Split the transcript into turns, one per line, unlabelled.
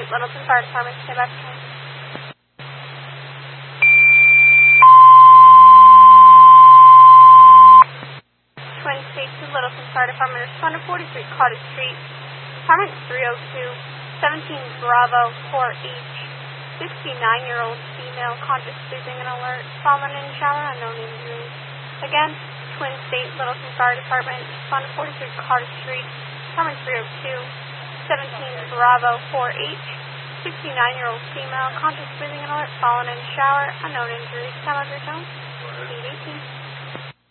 Littleton Fire Department, stay by the train. Twin State to Littleton Fire Department, respond to 43 Cottage Street, apartment 302, 17 Bravo 4H, 69-year-old female, conscious, sleeping and alert, fallen in shower, unknown injuries. Again, Twin State, Littleton Fire Department, respond to 43 Cottage Street, apartment 302, 17 Bravo 4H, 69-year-old female, conscious, breathing and alert, fallen in shower, unknown injuries. Time of your tone, 8:18.